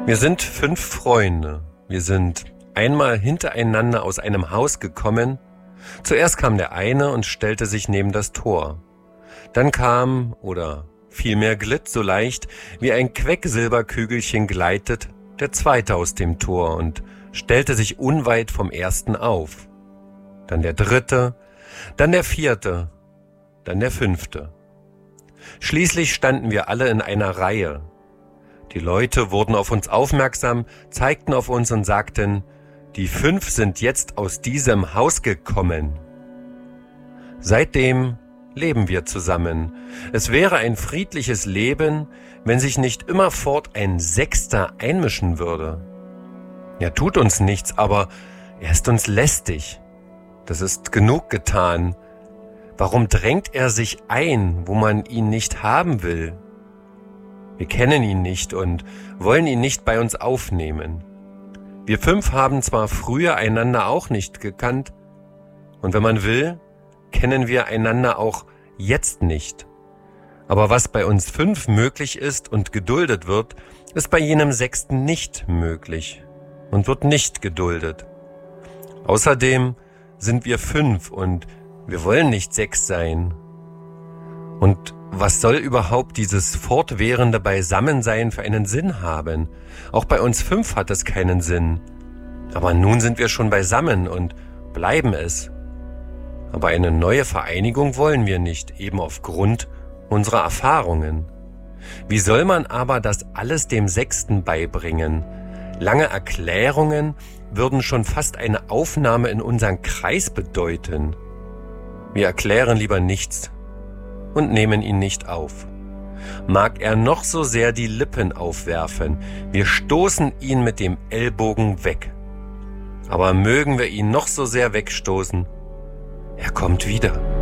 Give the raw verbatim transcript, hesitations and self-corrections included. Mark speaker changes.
Speaker 1: Wir sind fünf Freunde. Wir sind einmal hintereinander aus einem Haus gekommen. Zuerst kam der eine und stellte sich neben das Tor. Dann kam, oder vielmehr glitt so leicht, wie ein Quecksilberkügelchen gleitet, der zweite aus dem Tor und stellte sich unweit vom ersten auf. Dann der dritte, dann der vierte, dann der fünfte. Schließlich standen wir alle in einer Reihe. Die Leute wurden auf uns aufmerksam, zeigten auf uns und sagten, die fünf sind jetzt aus diesem Haus gekommen. Seitdem leben wir zusammen. Es wäre ein friedliches Leben, wenn sich nicht immerfort ein Sechster einmischen würde. Er tut uns nichts, aber er ist uns lästig. Das ist genug getan. Warum drängt er sich ein, wo man ihn nicht haben will? Wir kennen ihn nicht und wollen ihn nicht bei uns aufnehmen. Wir fünf haben zwar früher einander auch nicht gekannt, und wenn man will, kennen wir einander auch jetzt nicht. Aber was bei uns fünf möglich ist und geduldet wird, ist bei jenem Sechsten nicht möglich und wird nicht geduldet. Außerdem sind wir fünf und wir wollen nicht sechs sein. Und was soll überhaupt dieses fortwährende Beisammensein für einen Sinn haben? Auch bei uns fünf hat es keinen Sinn. Aber nun sind wir schon beisammen und bleiben es. Aber eine neue Vereinigung wollen wir nicht, eben aufgrund unserer Erfahrungen. Wie soll man aber das alles dem Sechsten beibringen? Lange Erklärungen würden schon fast eine Aufnahme in unseren Kreis bedeuten. Wir erklären lieber nichts und nehmen ihn nicht auf. Mag er noch so sehr die Lippen aufwerfen, wir stoßen ihn mit dem Ellbogen weg. Aber mögen wir ihn noch so sehr wegstoßen, er kommt wieder.